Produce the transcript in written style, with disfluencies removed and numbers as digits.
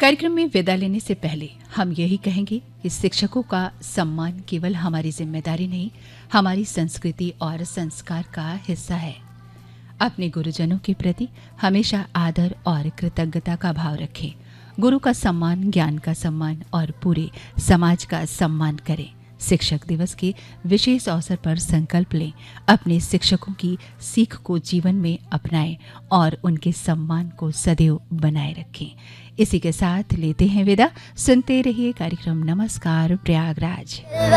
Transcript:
कार्यक्रम में विदा लेने से पहले हम यही कहेंगे कि शिक्षकों का सम्मान केवल हमारी जिम्मेदारी नहीं, हमारी संस्कृति और संस्कार का हिस्सा है। अपने गुरुजनों के प्रति हमेशा आदर और कृतज्ञता का भाव रखें। गुरु का सम्मान, ज्ञान का सम्मान और पूरे समाज का सम्मान करें। शिक्षक दिवस के विशेष अवसर पर संकल्प लें, अपने शिक्षकों की सीख को जीवन में अपनाएं और उनके सम्मान को सदैव बनाए रखें। इसी के साथ लेते हैं विदा। सुनते रहिए कार्यक्रम नमस्कार प्रयागराज।